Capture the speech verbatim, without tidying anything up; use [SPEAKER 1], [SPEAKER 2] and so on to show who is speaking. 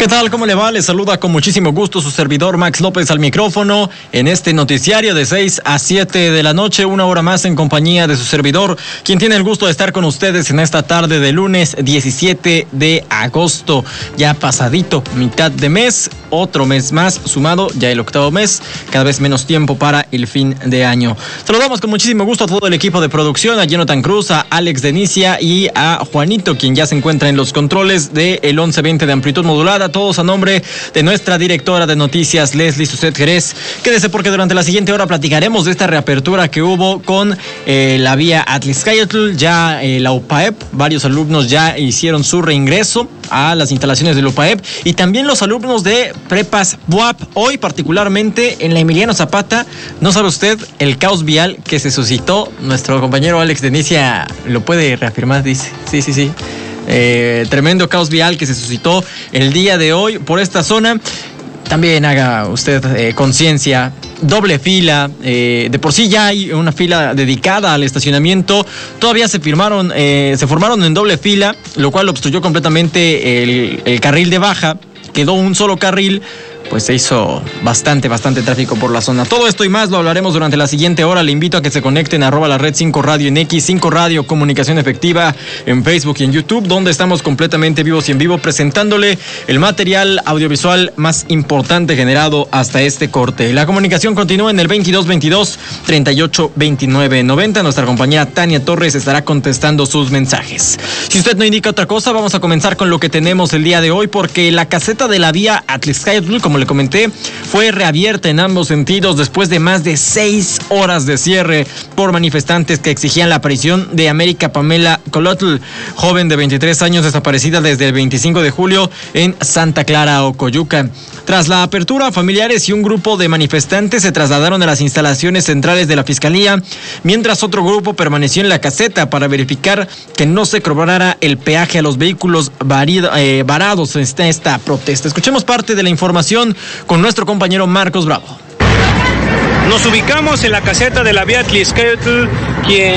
[SPEAKER 1] ¿Qué tal? ¿Cómo le va? Les saluda con muchísimo gusto su servidor Max López al micrófono en este noticiario de seis a siete de la noche, una hora más en compañía de su servidor, quien tiene el gusto de estar con ustedes en esta tarde de lunes diecisiete de agosto, ya pasadito, mitad de mes, otro mes más sumado, ya el octavo mes, cada vez menos tiempo para el fin de año. Saludamos con muchísimo gusto a todo el equipo de producción, a Jonathan Cruz, a Alex Denicia y a Juanito, quien ya se encuentra en los controles del de once veinte de amplitud modulada. Todos a nombre de nuestra directora de noticias, Leslie Suset Jerez. Quédese porque durante la siguiente hora platicaremos de esta reapertura que hubo con eh, la vía Atlixcayotl, ya eh, la U P A E P. Varios alumnos ya hicieron su reingreso a las instalaciones de la U P A E P y también los alumnos de prepas B U A P. Hoy particularmente en la Emiliano Zapata, no sabe usted el caos vial que se suscitó. Nuestro compañero Alex Denicia lo puede reafirmar, dice. Sí, sí, sí. Eh, tremendo caos vial que se suscitó el día de hoy por esta zona. También haga usted eh, conciencia, doble fila, eh, de por sí ya hay una fila dedicada al estacionamiento, todavía se firmaron, eh, se formaron en doble fila, lo cual obstruyó completamente el, el carril de baja, quedó un solo carril. Pues se hizo bastante, bastante tráfico por la zona. Todo esto y más lo hablaremos durante la siguiente hora. Le invito a que se conecten a arroba la red cinco radio en X, cinco radio comunicación efectiva en Facebook y en YouTube, donde estamos completamente vivos y en vivo presentándole el material audiovisual más importante generado hasta este corte. La comunicación continúa en el veintidós veintidós treinta y ocho veintinueve noventa. Nuestra compañera Tania Torres estará contestando sus mensajes. Si usted no indica otra cosa, vamos a comenzar con lo que tenemos el día de hoy, porque la caseta de la vía Atlixcayotl, como le comenté, fue reabierta en ambos sentidos después de más de seis horas de cierre por manifestantes que exigían la aparición de América Pamela Colotl, joven de veintitrés años desaparecida desde el veinticinco de julio en Santa Clara, Ocoyuca. Tras la apertura, familiares y un grupo de manifestantes se trasladaron a las instalaciones centrales de la Fiscalía, mientras otro grupo permaneció en la caseta para verificar que no se cobrara el peaje a los vehículos varido, eh, varados en esta, esta protesta. Escuchemos parte de la información con nuestro compañero Marcos Bravo.
[SPEAKER 2] Nos ubicamos en la caseta de la vía Atlixcayotl, quien